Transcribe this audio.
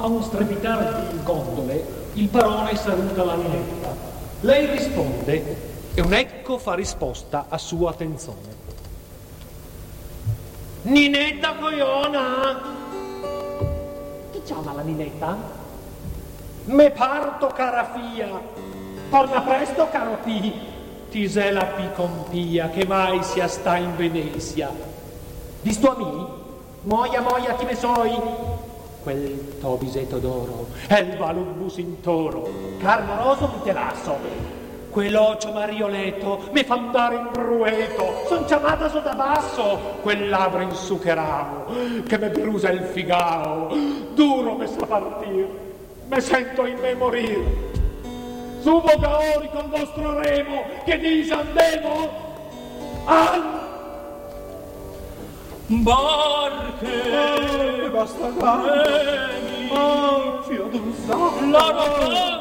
A un strepitar di gondole, il barone saluta la Ninetta. Lei risponde e un ecco fa risposta a sua attenzione. Ninetta cogliona! Chi chiama la Ninetta? Me parto, cara fia. Torna presto, caro P. Ti sei la P compia che mai sia sta in Venezia. Visto a mi? Moia, chi ne soi? Quel tobisetto d'oro è il valumbus in toro. Carmoroso mi telasso. Quell'occhio marioletto mi fa andare in brueto. Son chiamata so da basso. Quel labbro insuccherao che me brusa il figao. Duro me sa partir, me sento in me morir. Su Bogaori col vostro remo, che dice andemo al barche. Basta tanto. Oh, fio d'un santo. La